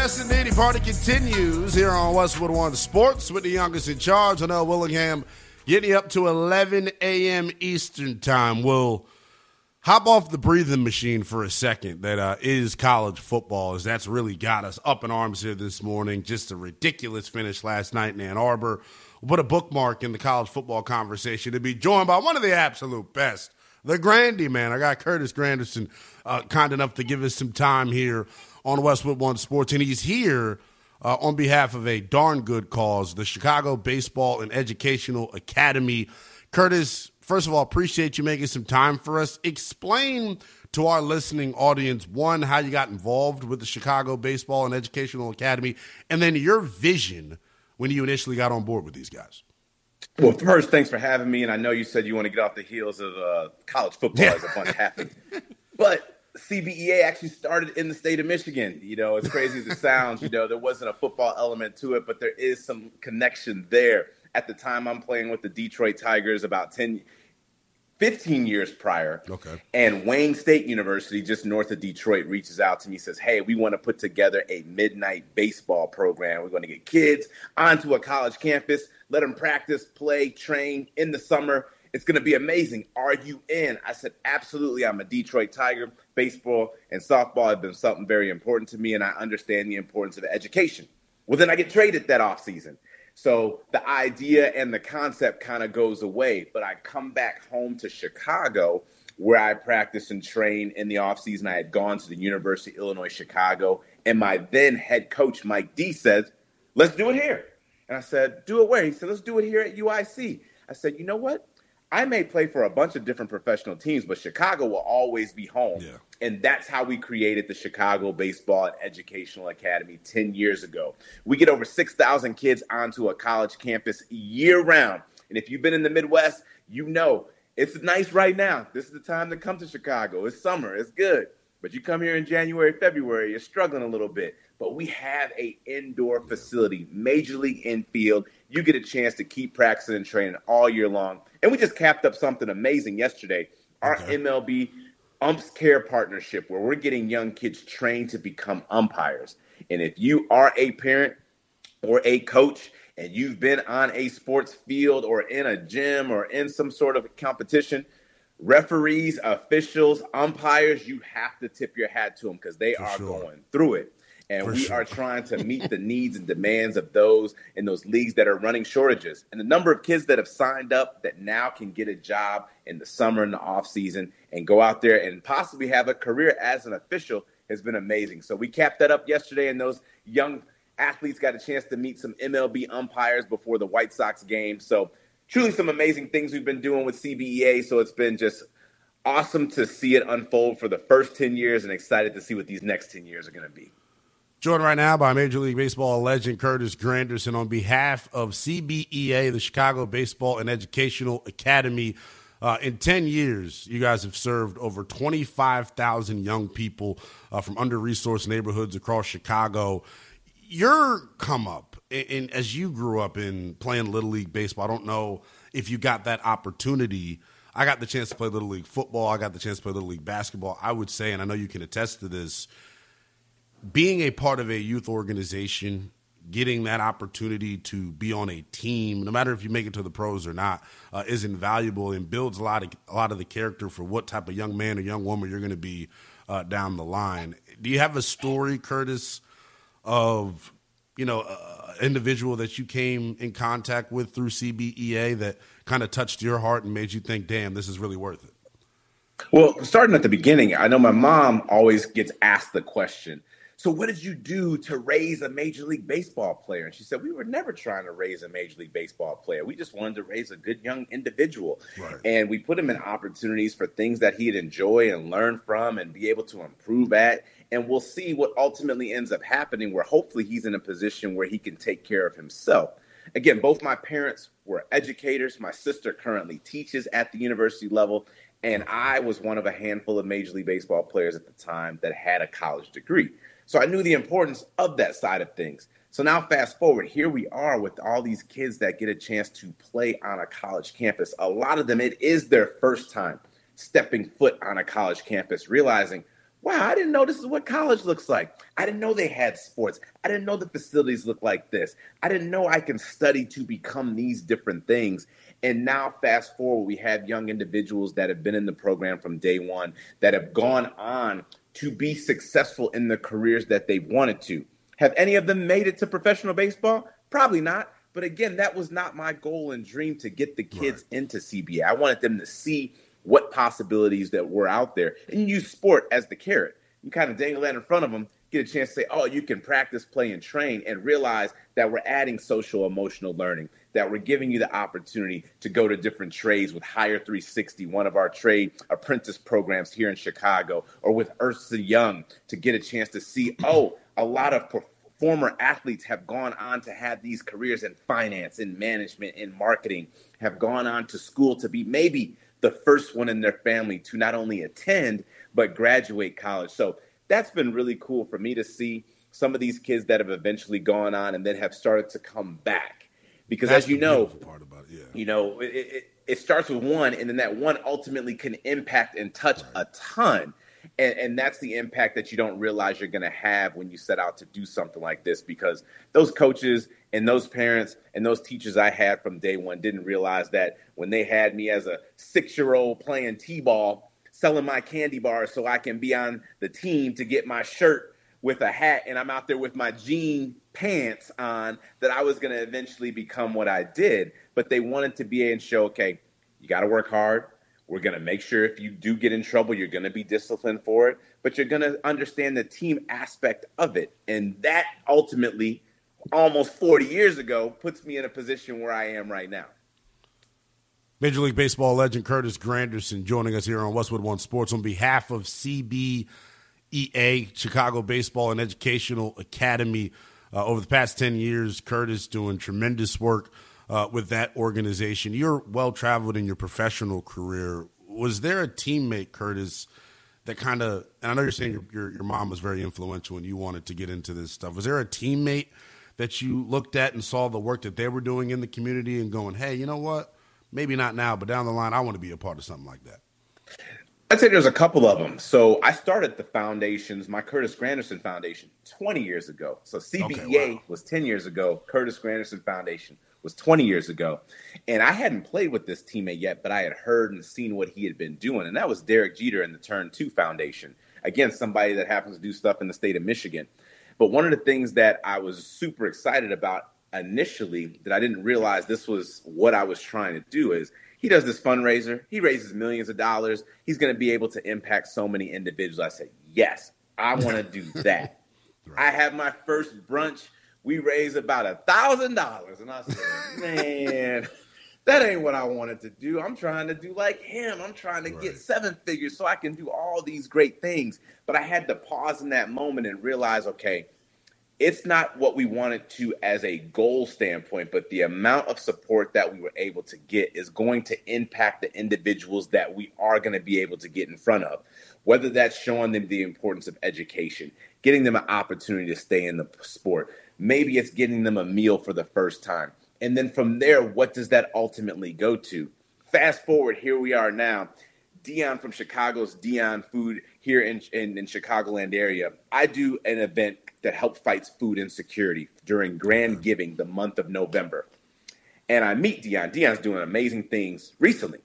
Yes, indeed. The party continues here on Westwood One Sports with the youngest in charge, Janelle Willingham, getting you up to 11 a.m. Eastern time. We'll hop off the breathing machine for a second that is college football, as that's really got us up in arms here this morning. Just a ridiculous finish last night in Ann Arbor. We'll put a bookmark in the college football conversation to be joined by one of the absolute best, the Grandy man. I got Curtis Granderson kind enough to give us some time here on Westwood One Sports, and he's here on behalf of a darn good cause, the Chicago Baseball and Educational Academy. Curtis, first of all, appreciate you making some time for us. Explain to our listening audience, one, how you got involved with the Chicago Baseball and Educational Academy, and then your vision when you initially got on board with these guys. Well, first, thanks for having me, and I know you said you want to get off the heels of college football as a bunch happened. But CBEA actually started in the state of Michigan. You know, as crazy as it sounds, you know, there wasn't a football element to it, but there is some connection there. At the time, I'm playing with the Detroit Tigers about 15 years prior. Okay. And Wayne State University, just north of Detroit, reaches out to me, says, hey, we want to put together a midnight baseball program. We're going to get kids onto a college campus, let them practice, play, train in the summer. It's going to be amazing. Are you in? I said, absolutely. I'm a Detroit Tiger. Baseball and softball have been something very important to me, and I understand the importance of education. Well, then I get traded that offseason. So the idea and the concept kind of goes away, but I come back home to Chicago where I practice and train in the offseason. I had gone to the University of Illinois, Chicago, and my then head coach, Mike D, says, let's do it here. And I said, do it where? He said, let's do it here at UIC. I said, you know what? I may play for a bunch of different professional teams, but Chicago will always be home. Yeah. And that's how we created the Chicago Baseball and Educational Academy 10 years ago. We get over 6,000 kids onto a college campus year-round. And if you've been in the Midwest, you know it's nice right now. This is the time to come to Chicago. It's summer. It's good. But you come here in January, February, you're struggling a little bit. But we have an indoor facility, major league infield. You get a chance to keep practicing and training all year long. And we just capped up something amazing yesterday. Our MLB Umps Care partnership, where we're getting young kids trained to become umpires. And if you are a parent or a coach and you've been on a sports field or in a gym or in some sort of competition, referees, officials, umpires, you have to tip your hat to them because they are going through it. And we are trying to meet the needs and demands of those in those leagues that are running shortages. And the number of kids that have signed up that now can get a job in the summer and the off season and go out there and possibly have a career as an official has been amazing. So we capped that up yesterday, and those young athletes got a chance to meet some MLB umpires before the White Sox game. So truly some amazing things we've been doing with CBEA. So it's been just awesome to see it unfold for the first 10 years and excited to see what these next 10 years are going to be. Joined right now by Major League Baseball legend Curtis Granderson on behalf of CBEA, the Chicago Baseball and Educational Academy. In 10 years, you guys have served over 25,000 young people from under-resourced neighborhoods across Chicago. Your come up, and as you grew up in playing Little League Baseball, I don't know if you got that opportunity. I got the chance to play Little League football. I got the chance to play Little League basketball. I would say, and I know you can attest to this, being a part of a youth organization, getting that opportunity to be on a team, no matter if you make it to the pros or not, is invaluable and builds a lot of the character for what type of young man or young woman you're going to be down the line. Do you have a story, Curtis, of individual that you came in contact with through CBEA that kind of touched your heart and made you think, damn, this is really worth it? Well, starting at the beginning, I know my mom always gets asked the question, so what did you do to raise a Major League Baseball player? And she said, we were never trying to raise a Major League Baseball player. We just wanted to raise a good young individual. Right. And we put him in opportunities for things that he'd enjoy and learn from and be able to improve at. And we'll see what ultimately ends up happening, where hopefully he's in a position where he can take care of himself. Again, both my parents were educators. My sister currently teaches at the university level. And I was one of a handful of Major League Baseball players at the time that had a college degree. So I knew the importance of that side of things. So now fast forward, here we are with all these kids that get a chance to play on a college campus. A lot of them, it is their first time stepping foot on a college campus, realizing, wow, I didn't know this is what college looks like. I didn't know they had sports. I didn't know the facilities look like this. I didn't know I can study to become these different things. And now, fast forward, we have young individuals that have been in the program from day one that have gone on to be successful in the careers that they've wanted to. Have any of them made it to professional baseball? Probably not. But again, that was not my goal and dream to get the kids into CBA. I wanted them to see what possibilities that were out there and use sport as the carrot. You kind of dangle that in front of them, get a chance to say, oh, you can practice, play, and train, and realize that we're adding social emotional learning, that we're giving you the opportunity to go to different trades with Hire 360, one of our trade apprentice programs here in Chicago, or with Ernst & Young to get a chance to see, oh, a lot of former athletes have gone on to have these careers in finance, in management, in marketing, have gone on to school to be maybe the first one in their family to not only attend, but graduate college. So that's been really cool for me to see some of these kids that have eventually gone on and then have started to come back. Because that's as you know, part about it, you know, it starts with one, and then that one ultimately can impact and touch a ton. And that's the impact that you don't realize you're going to have when you set out to do something like this, because those coaches and those parents and those teachers I had from day one didn't realize that when they had me as a 6-year-old playing t-ball, selling my candy bars so I can be on the team to get my shirt with a hat, and I'm out there with my jean pants on, that I was going to eventually become what I did. But they wanted to be able to show, okay, you got to work hard. We're going to make sure if you do get in trouble, you're going to be disciplined for it, but you're going to understand the team aspect of it. And that ultimately, almost 40 years ago, puts me in a position where I am right now. Major League Baseball legend Curtis Granderson joining us here on Westwood One Sports on behalf of CBEA, Chicago Baseball and Educational Academy. Over the past 10 years, Curtis doing tremendous work with that organization. You're well-traveled in your professional career. Was there a teammate, Curtis, that kind of – and I know you're saying your mom was very influential and you wanted to get into this stuff. Was there a teammate that you looked at and saw the work that they were doing in the community and going, hey, you know what? Maybe not now, but down the line, I want to be a part of something like that? I'd say there's a couple of them. So I started the foundations, my Curtis Granderson Foundation, 20 years ago. So CBEA was 10 years ago. Curtis Granderson Foundation was 20 years ago. And I hadn't played with this teammate yet, but I had heard and seen what he had been doing. And that was Derek Jeter in the Turn 2 Foundation. Again, somebody that happens to do stuff in the state of Michigan. But one of the things that I was super excited about initially, that I didn't realize this was what I was trying to do, is he does this fundraiser. He raises millions of dollars. He's going to be able to impact so many individuals. I said, yes, I want to do that. Right. I have my first brunch. We raised about $1,000. And I said, man, that ain't what I wanted to do. I'm trying to do like him. I'm trying to get 7 figures so I can do all these great things. But I had to pause in that moment and realize, okay, it's not what we wanted to as a goal standpoint, but the amount of support that we were able to get is going to impact the individuals that we are going to be able to get in front of, whether that's showing them the importance of education, getting them an opportunity to stay in the sport. Maybe it's getting them a meal for the first time. And then from there, what does that ultimately go to? Fast forward, here we are now. Dion from Chicago's Dion Food here in Chicagoland area. I do an event that helps fights food insecurity during Grand Giving, the month of November. And I meet Dion. Dion's doing amazing things recently.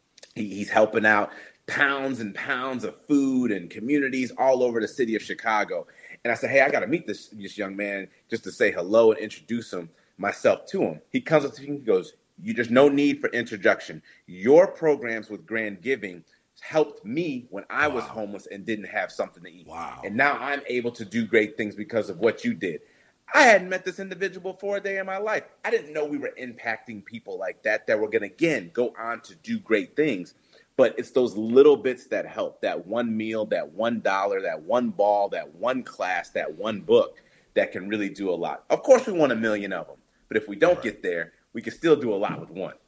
He's helping out pounds and pounds of food and communities all over the city of Chicago. And I said, hey, I got to meet this young man just to say hello and introduce myself to him. He comes up to me and he goes, there's no need for introduction. Your programs with Grand Giving helped me when I was homeless and didn't have something to eat. Wow. And now I'm able to do great things because of what you did. I hadn't met this individual before a day in my life. I didn't know we were impacting people like that were going to, again, go on to do great things. But it's those little bits that help, that one meal, that $1, that one ball, that one class, that one book that can really do a lot. Of course, we want 1 million of them. But if we don't get there, we can still do a lot with one.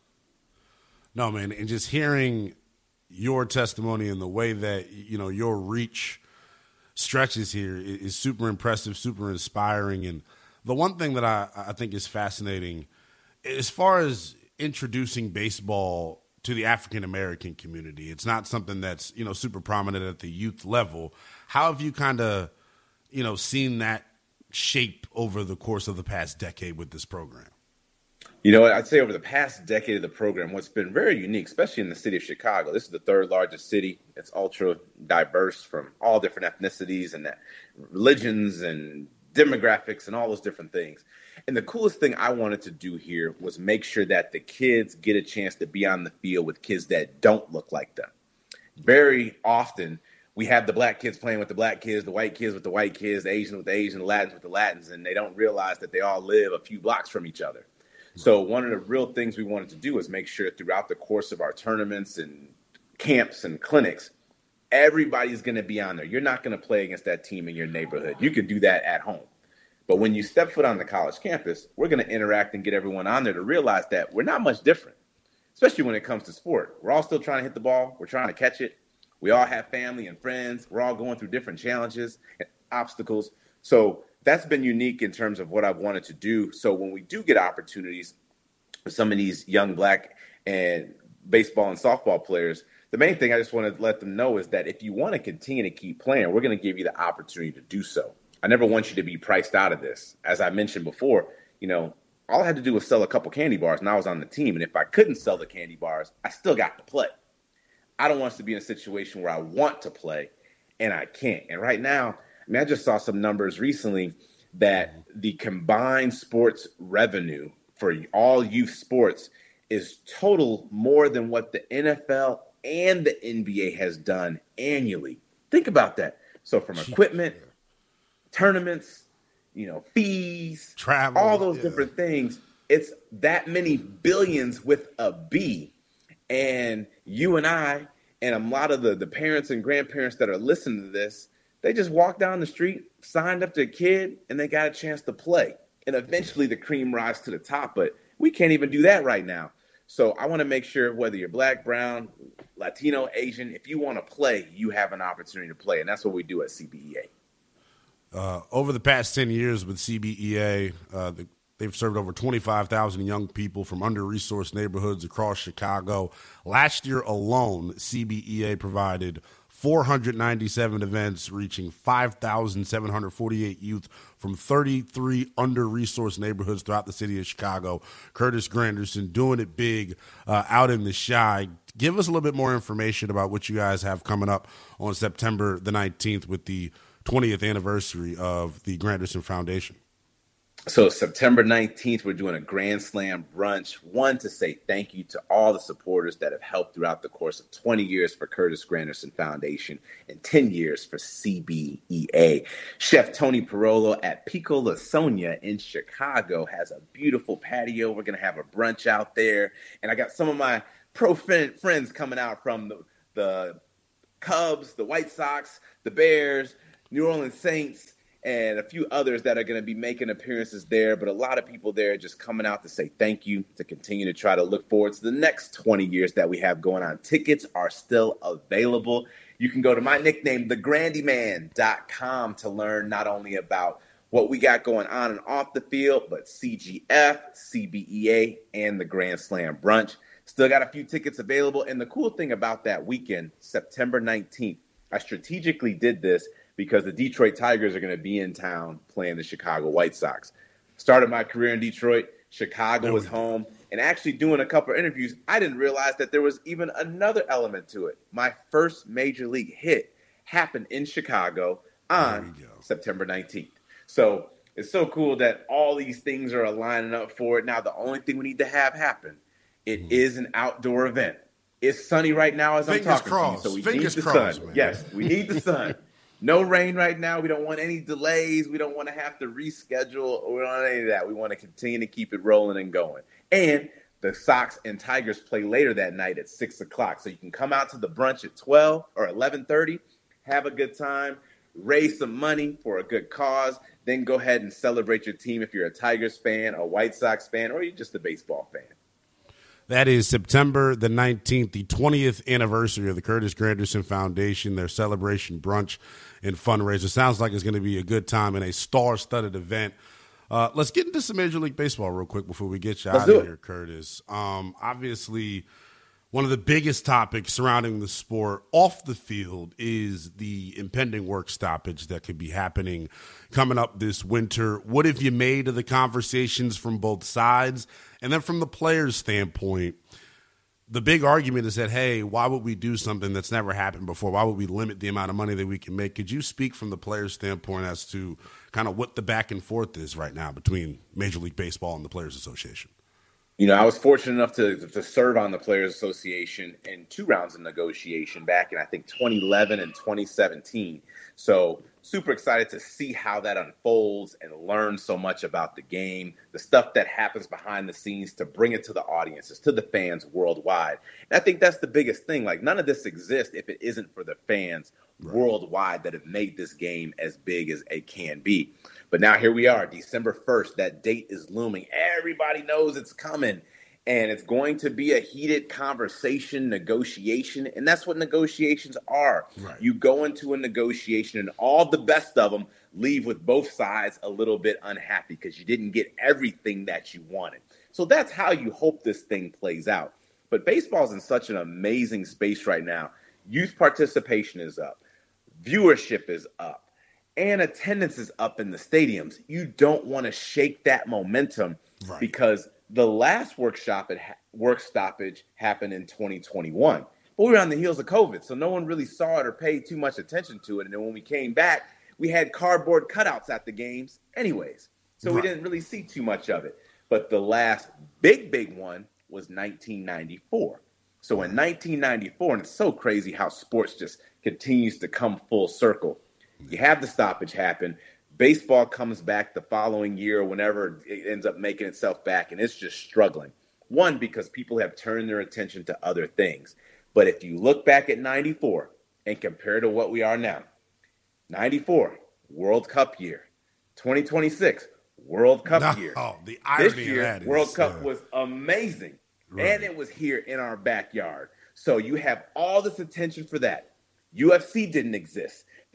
No, man, and just hearing your testimony and the way that, you know, your reach stretches here is super impressive, super inspiring. And the one thing that I think is fascinating, as far as introducing baseball to the African-American community, it's not something that's, you know, super prominent at the youth level. How have you kind of, seen that shape over the course of the past decade with this program? You know what? I'd say over the past decade of the program, what's been very unique, especially in the city of Chicago, this is the third largest city. It's ultra diverse from all different ethnicities and religions and demographics and all those different things. And the coolest thing I wanted to do here was make sure that the kids get a chance to be on the field with kids that don't look like them. Very often, we have the black kids playing with the black kids, the white kids with the white kids, the Asian with the Asian, the Latins with the Latins, and they don't realize that they all live a few blocks from each other. So one of the real things we wanted to do is make sure throughout the course of our tournaments and camps and clinics, everybody's going to be on there. You're not going to play against that team in your neighborhood. You can do that at home. But when you step foot on the college campus, we're going to interact and get everyone on there to realize that we're not much different, especially when it comes to sport. We're all still trying to hit the ball. We're trying to catch it. We all have family and friends. We're all going through different challenges and obstacles. So that's been unique in terms of what I've wanted to do. So when we do get opportunities for some of these young black and baseball and softball players, the main thing I just want to let them know is that if you want to continue to keep playing, we're going to give you the opportunity to do so. I never want you to be priced out of this. As I mentioned before, all I had to do was sell a couple candy bars and I was on the team. And if I couldn't sell the candy bars, I still got to play. I don't want us to be in a situation where I want to play and I can't. And right now, I just saw some numbers recently that the combined sports revenue for all youth sports is total more than what the NFL and the NBA has done annually. Think about that. So from equipment, tournaments, fees, travel, all those different things, it's that many billions with a B. And you and I and a lot of the parents and grandparents that are listening to this, they just walked down the street, signed up to a kid, and they got a chance to play. And eventually the cream rises to the top, but we can't even do that right now. So I want to make sure whether you're black, brown, Latino, Asian, if you want to play, you have an opportunity to play. And that's what we do at CBEA. Over the past 10 years with CBEA, they've served over 25,000 young people from under-resourced neighborhoods across Chicago. Last year alone, CBEA provided 497 events, reaching 5,748 youth from 33 under-resourced neighborhoods throughout the city of Chicago. Curtis Granderson doing it big out in the Chi. Give us a little bit more information about what you guys have coming up on September the 19th with the 20th anniversary of the Granderson Foundation. So September 19th, we're doing a Grand Slam brunch. One, to say thank you to all the supporters that have helped throughout the course of 20 years for Curtis Granderson Foundation and 10 years for CBEA. Chef Tony Parolo at Pico La Sonia in Chicago has a beautiful patio. We're going to have a brunch out there. And I got some of my pro friends coming out from the Cubs, the White Sox, the Bears, New Orleans Saints, and a few others that are going to be making appearances there. But a lot of people there just coming out to say thank you, to continue to try to look forward to the next 20 years that we have going on. Tickets are still available. You can go to my nickname, thegrandyman.com, to learn not only about what we got going on and off the field, but CGF, CBEA, and the Grand Slam Brunch. Still got a few tickets available. And the cool thing about that weekend, September 19th, I strategically did this because the Detroit Tigers are going to be in town playing the Chicago White Sox. Started my career in Detroit. Chicago was home. And actually doing a couple of interviews, I didn't realize that there was even another element to it. My first major league hit happened in Chicago on September 19th. So it's so cool that all these things are lining up for it. Now, the only thing we need to have happen, it is an outdoor event. It's sunny right now as I'm talking to you, so we need the sun. Man. Yes, we need the sun. No rain right now. We don't want any delays. We don't want to have to reschedule. We don't want any of that. We want to continue to keep it rolling and going. And the Sox and Tigers play later that night at 6 o'clock. So you can come out to the brunch at 12 or 11:30, have a good time, raise some money for a good cause, then go ahead and celebrate your team if you're a Tigers fan, a White Sox fan, or you're just a baseball fan. That is September the 19th, the 20th anniversary of the Curtis Granderson Foundation, their celebration brunch and fundraiser. Sounds like it's going to be a good time and a star-studded event. Let's get into some Major League Baseball real quick before we get you out of here, Curtis. Obviously, One of the biggest topics surrounding the sport off the field is the impending work stoppage that could be happening coming up this winter. What have you made of the conversations from both sides? And then from the players' standpoint, the big argument is that, hey, why would we do something that's never happened before? Why would we limit the amount of money that we can make? Could you speak from the players' standpoint as to kind of what the back and forth is right now between Major League Baseball and the Players Association? You know, I was fortunate enough to serve on the Players Association in 2 rounds of negotiation back in, I think, 2011 and 2017. So super excited to see how that unfolds and learn so much about the game, the stuff that happens behind the scenes to bring it to the audiences, to the fans worldwide. And I think that's the biggest thing. Like, none of this exists if it isn't for the fans worldwide that have made this game as big as it can be. But now here we are, December 1st. That date is looming. Everybody knows it's coming. And it's going to be a heated conversation, negotiation. And that's what negotiations are. Right. You go into a negotiation and all the best of them leave with both sides a little bit unhappy because you didn't get everything that you wanted. So that's how you hope this thing plays out. But baseball's in such an amazing space right now. Youth participation is up. Viewership is up. And attendance is up in the stadiums. You don't want to shake that momentum because the last work stoppage happened in 2021. But we were on the heels of COVID, so no one really saw it or paid too much attention to it. And then when we came back, we had cardboard cutouts at the games anyways. So we didn't really see too much of it. But the last big one was 1994. So in 1994, and it's so crazy how sports just continues to come full circle. You have the stoppage happen. Baseball comes back the following year, whenever it ends up making itself back, and it's just struggling. One, because people have turned their attention to other things. But if you look back at 94 and compare to what we are now, 94, World Cup year. 2026, World Cup year. The irony this year, of that World Cup was amazing. Right. And it was here in our backyard. So you have all this attention for that. UFC didn't exist. The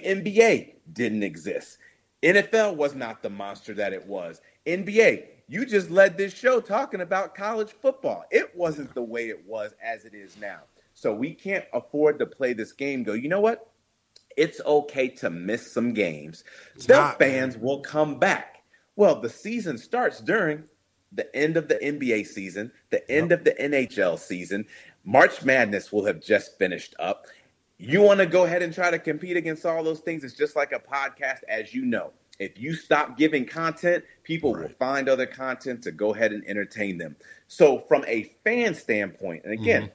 WNBA didn't exist. NFL was not the monster that it was. NBA, you just led this show talking about college football. It wasn't the way it was as it is now. So we can't afford to play this game. Go, you know what? It's okay to miss some games. The fans will come back. Well, the season starts during the end of the NBA season, the end of the NHL season. March Madness will have just finished up. You want to go ahead and try to compete against all those things. It's just like a podcast, as you know. If you stop giving content, people will find other content to go ahead and entertain them. So from a fan standpoint, and again,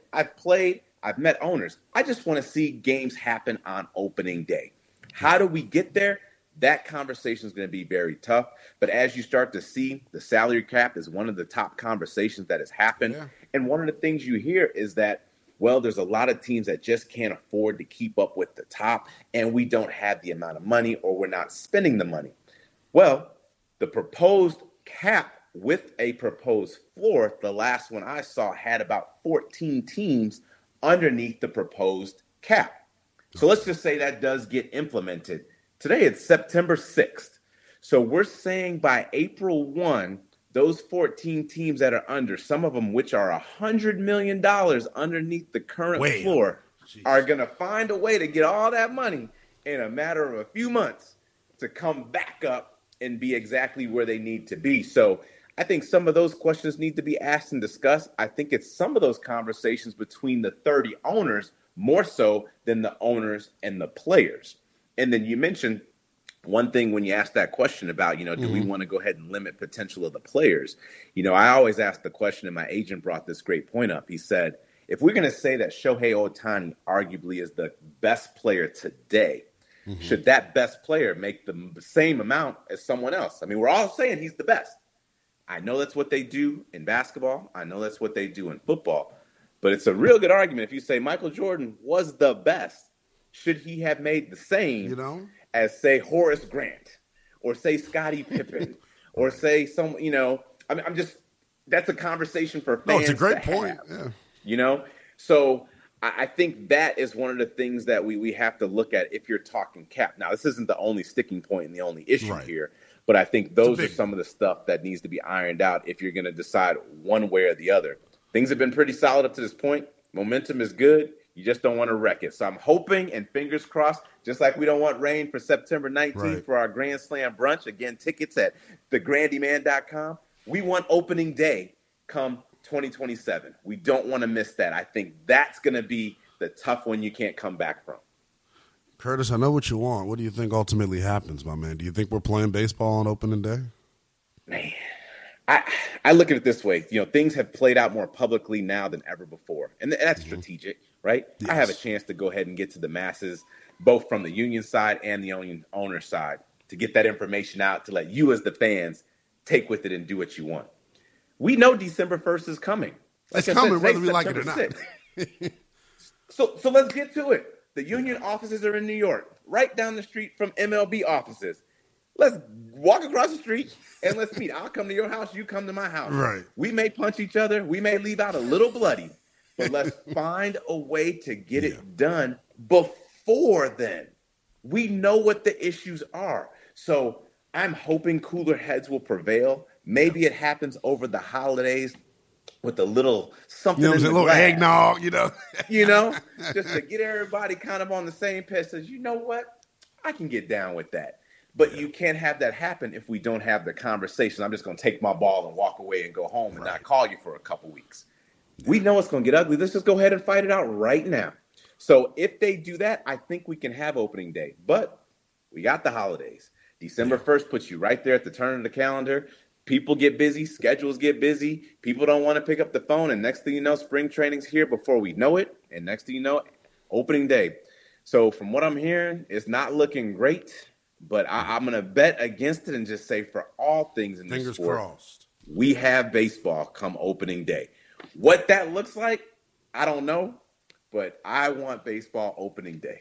I've met owners. I just want to see games happen on opening day. How do we get there? That conversation is going to be very tough. But as you start to see, the salary cap is one of the top conversations that has happened. Yeah. And one of the things you hear is that, well, there's a lot of teams that just can't afford to keep up with the top, and we don't have the amount of money, or we're not spending the money. Well, the proposed cap with a proposed floor, the last one I saw had about 14 teams underneath the proposed cap. So let's just say that does get implemented. Today it's September 6th. So we're saying by April 1, those 14 teams that are under, some of them which are $100 million underneath the current floor, are going to find a way to get all that money in a matter of a few months to come back up and be exactly where they need to be. So I think some of those questions need to be asked and discussed. I think it's some of those conversations between the 30 owners more so than the owners and the players. And then you mentioned one thing when you asked that question about, do we want to go ahead and limit potential of the players? I always ask the question, and my agent brought this great point up. He said, if we're going to say that Shohei Ohtani arguably is the best player today, should that best player make the same amount as someone else? I mean, we're all saying he's the best. I know that's what they do in basketball. I know that's what they do in football. But it's a real good argument if you say Michael Jordan was the best. Should he have made the same as, say, Horace Grant or, say, Scottie Pippen or, say, that's a conversation for fans. No, it's a great point. Yeah. So I think that is one of the things that we have to look at if you're talking cap. Now, this isn't the only sticking point and the only issue here, but I think those are some of the stuff that needs to be ironed out if you're going to decide one way or the other. Things have been pretty solid up to this point. Momentum is good. You just don't want to wreck it. So I'm hoping, and fingers crossed, just like we don't want rain for September 19th for our Grand Slam brunch. Again, tickets at thegrandyman.com. We want opening day come 2027. We don't want to miss that. I think that's going to be the tough one you can't come back from. Curtis, I know what you want. What do you think ultimately happens, my man? Do you think we're playing baseball on opening day? Man, I look at it this way. Things have played out more publicly now than ever before. And that's strategic, right? Yes. I have a chance to go ahead and get to the masses, both from the union side and the owner side, to get that information out, to let you as the fans take with it and do what you want. We know December 1st is coming. It's coming whether we like it or not. So let's get to it. The union offices are in New York, right down the street from MLB offices. Let's walk across the street and let's meet. I'll come to your house. You come to my house. Right. We may punch each other. We may leave out a little bloody, but let's find a way to get it done before then. We know what the issues are. So I'm hoping cooler heads will prevail. Maybe it happens over the holidays with a little something in the little glass. Eggnog, just to get everybody kind of on the same page. Says, you know what? I can get down with that. But you can't have that happen if we don't have the conversation. I'm just going to take my ball and walk away and go home and not call you for a couple weeks. We know it's going to get ugly. Let's just go ahead and fight it out right now. So if they do that, I think we can have opening day. But we got the holidays. December 1st puts you right there at the turn of the calendar. People get busy. Schedules get busy. People don't want to pick up the phone. And next thing you know, spring training's here before we know it. And next thing you know, opening day. So from what I'm hearing, it's not looking great. But I'm going to bet against it and just say for all things in this sport, crossed. We have baseball come opening day. What that looks like, I don't know. But I want baseball opening day.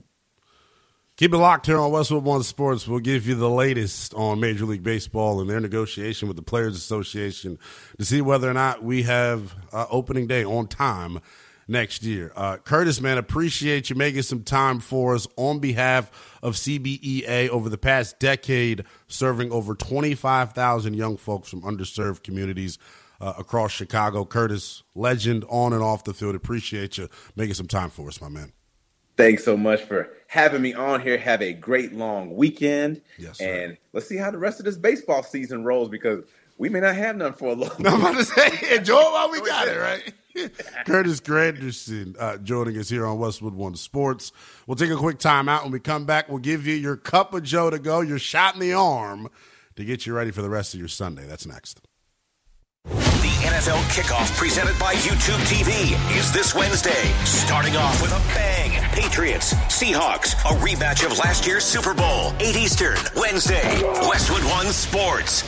Keep it locked here on Westwood One Sports. We'll give you the latest on Major League Baseball and their negotiation with the Players Association to see whether or not we have opening day on time next year. Curtis, man, appreciate you making some time for us on behalf of CBEA over the past decade, serving over 25,000 young folks from underserved communities across Chicago. Curtis, legend on and off the field. Appreciate you making some time for us, my man. Thanks so much for having me on here. Have a great long weekend. Yes, sir. And let's see how the rest of this baseball season rolls because we may not have none for a long time. I'm about to say, enjoy it while we got it, right? Curtis Granderson joining us here on Westwood One Sports. We'll take a quick time out. When we come back, we'll give you your cup of Joe to go, your shot in the arm to get you ready for the rest of your Sunday. That's next. The NFL Kickoff presented by YouTube TV is this Wednesday. Starting off with a bang. Patriots, Seahawks, a rematch of last year's Super Bowl. 8 Eastern, Wednesday. Westwood One Sports.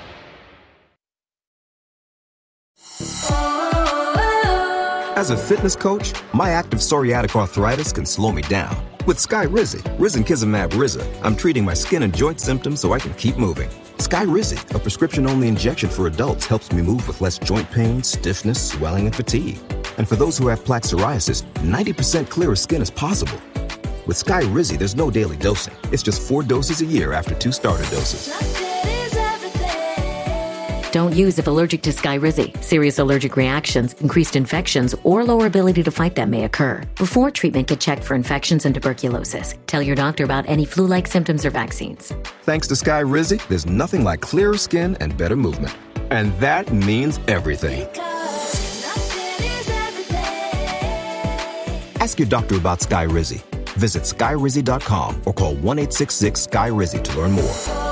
As a fitness coach, my active psoriatic arthritis can slow me down. With Skyrizi, risankizumab Riza, I'm treating my skin and joint symptoms so I can keep moving. Skyrizi, a prescription-only injection for adults, helps me move with less joint pain, stiffness, swelling, and fatigue. And for those who have plaque psoriasis, 90% clearer skin is possible. With Skyrizi, there's no daily dosing. It's just 4 doses a year after 2 starter doses. Don't use if allergic to Skyrizi. Serious allergic reactions, increased infections, or lower ability to fight them may occur. Before treatment, get checked for infections and tuberculosis. Tell your doctor about any flu-like symptoms or vaccines. Thanks to Skyrizi, there's nothing like clearer skin and better movement. And that means everything. Ask your doctor about Skyrizi. Visit Skyrizi.com or call 1-866-SKYRIZI to learn more.